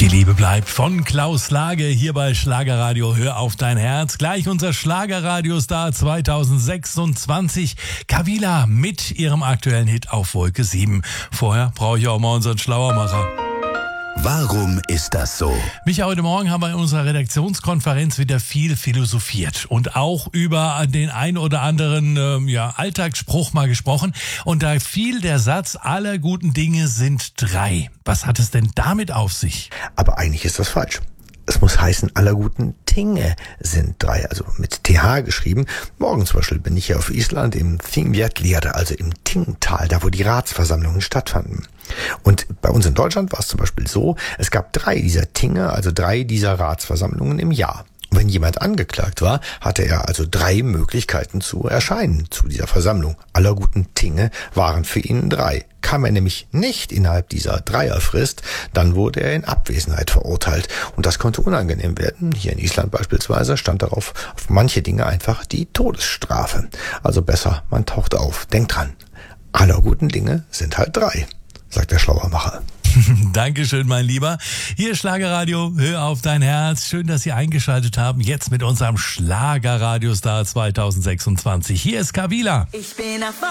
Die Liebe bleibt von Klaus Lage hier bei Schlagerradio. Hör auf dein Herz. Gleich unser Schlagerradiostar 2026. Kavila mit ihrem aktuellen Hit auf Wolke 7. Vorher brauche ich auch mal unseren Schlauermacher. Warum ist das so? Micha, heute Morgen haben wir in unserer Redaktionskonferenz wieder viel philosophiert und auch über den ein oder anderen Alltagsspruch mal gesprochen. Und da fiel der Satz, aller guten Dinge sind 3. Was hat es denn damit auf sich? Aber eigentlich ist das falsch. Es muss heißen, aller guten Dinge sind 3, also mit TH geschrieben. Morgen zum Beispiel bin ich hier auf Island im Þingvellir, also im Tingtal, da wo die Ratsversammlungen stattfanden. Und bei uns in Deutschland war es zum Beispiel so, es gab 3 dieser Tinge, also 3 dieser Ratsversammlungen im Jahr. Und wenn jemand angeklagt war, hatte er also 3 Möglichkeiten zu erscheinen zu dieser Versammlung. Aller guten Dinge waren für ihn 3. Kam er nämlich nicht innerhalb dieser Dreierfrist, dann wurde er in Abwesenheit verurteilt. Und das konnte unangenehm werden. Hier in Island beispielsweise stand darauf auf manche Dinge einfach die Todesstrafe. Also besser, man taucht auf. Denkt dran, aller guten Dinge sind halt 3, sagt der Schlauermacher. Dankeschön, mein Lieber. Hier Schlagerradio, hör auf dein Herz. Schön, dass Sie eingeschaltet haben. Jetzt mit unserem Schlagerradiostar 2026. Hier ist Kavila. Ich bin